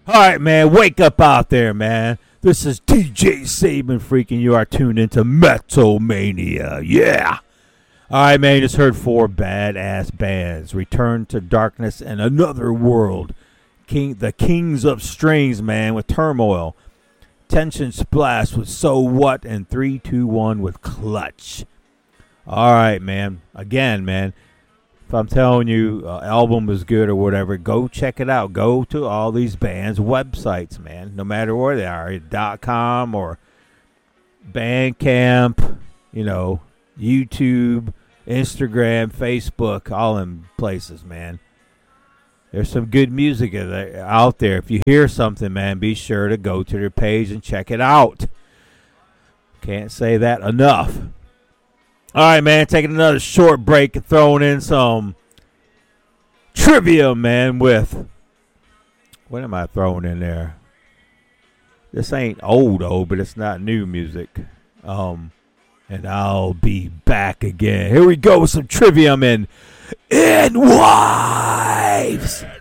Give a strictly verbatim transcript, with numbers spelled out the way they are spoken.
All right, man, wake up out there, man. This is D J Saban freaking. You are tuned into Metal Mania. Yeah. All right, man, you just heard four badass bands. Return to Darkness and Another World. King, the Kings of Strings, man, with Turmoil. Tension Splash with So What, and three two one with Clutch. All right, man. Again, man, if I'm telling you uh, album is good or whatever, go check it out. Go to all these bands' websites, man, no matter where they are, dot .com or Bandcamp, you know, YouTube, Instagram, Facebook, all them places, man. There's some good music out there. If you hear something, man, be sure to go to their page and check it out. Can't say that enough. All right, man, taking another short break and throwing in some trivia, man, with, what am I throwing in there? This ain't old, old, but it's not new music. Um, and I'll be back again. Here we go with some trivia in, in Wives.